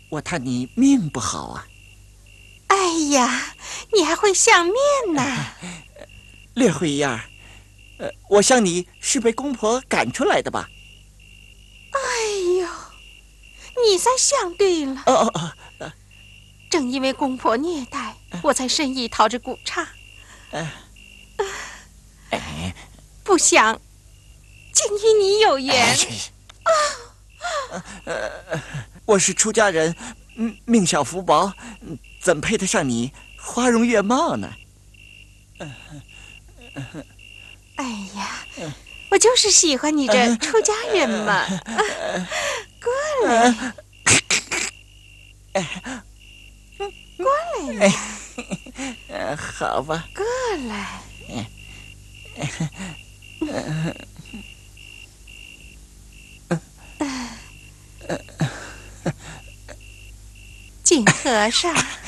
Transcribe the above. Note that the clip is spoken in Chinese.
我看你命不好啊。 哎呀，你还会相面呢？ 略会一样。我想你是被公婆赶出来的吧？ 哎呦，你才想对了。 哦哦哦， 正因为公婆虐待，我才深意讨这古刹，不想竟与你有缘。 我是出家人，命小福薄，怎配得上你花容月貌呢？ 哎呀，我就是喜欢你这出家人嘛。过来，过来呀， 好吧。 过来。景和尚。